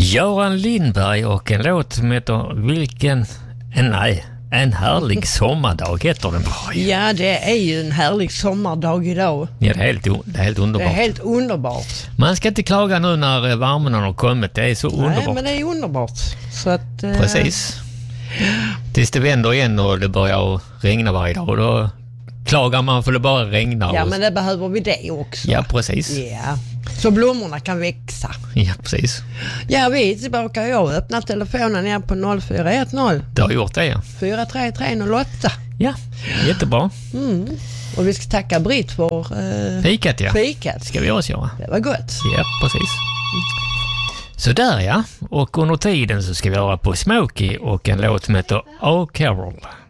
Göran Lindberg och en låt som heter En härlig sommardag heter den bara. Ja, det är ju en härlig sommardag idag. Ja, det är helt underbart. Det är helt underbart. Man ska inte klaga nu när värmen har kommit. Det är så underbart. Nej, men det är underbart. Så att, precis. Tills det vänder igen och det börjar regna varje dag. Och då klagar man för det bara regnar. Ja, men det behöver vi det också. Ja, precis. Ja. Så blommorna kan växa. Ja, precis. Ja, vi är tillbaka. Jag har öppnat telefonen igen på 0410. Du har gjort det, ja. 43308. Ja, jättebra. Och vi ska tacka Britt för fikat, ja. Fikat. Ska vi också göra. Det var gott. Ja, precis. Så där, ja. Och under tiden så ska vi höra på Smokey och en låt som heter Oh Carol.